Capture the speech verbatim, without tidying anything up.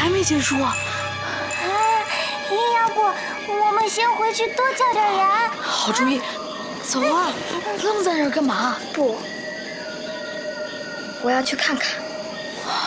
还没结束。啊， 要不我们先回去多叫点人？ 好主意，走啊！愣在这儿干嘛？ 不，我要去看看。